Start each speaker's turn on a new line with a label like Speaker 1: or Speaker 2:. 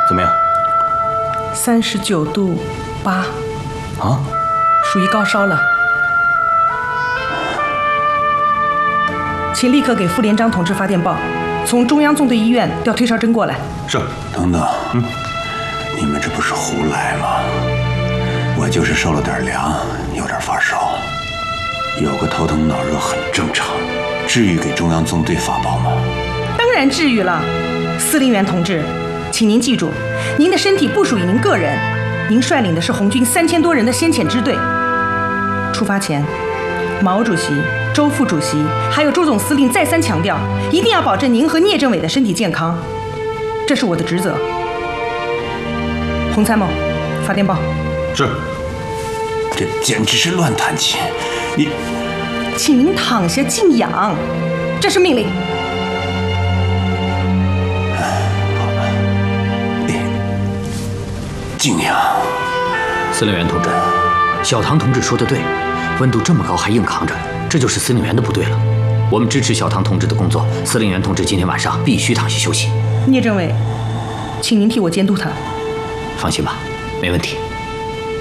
Speaker 1: 怎么样
Speaker 2: ？39度8。
Speaker 1: 啊？
Speaker 2: 属于高烧了，请立刻给副连长同志发电报，从中央纵队医院调退烧针过来。
Speaker 1: 是。
Speaker 3: 等等，你们这不是胡来吗？我就是受了点凉，有点发烧，有个头疼脑热很正常，至于给中央纵队发报吗？
Speaker 2: 当然至于了，司令员同志，请您记住，您的身体不属于您个人，您率领的是红军3000多人的先遣支队。出发前，毛主席、周副主席还有周总司令再三强调，一定要保证您和聂政委的身体健康，这是我的职责。洪参谋，发电报。
Speaker 1: 是。
Speaker 3: 这简直是乱弹琴！你，
Speaker 2: 请您躺下静养，这是命令。
Speaker 3: 好吧，静养。
Speaker 4: 司令员同志，小唐同志说的对，温度这么高还硬扛着，这就是司令员的不对了。我们支持小唐同志的工作，司令员同志今天晚上必须躺下休息。
Speaker 2: 聂政委，请您替我监督他。
Speaker 4: 放心吧，没问题。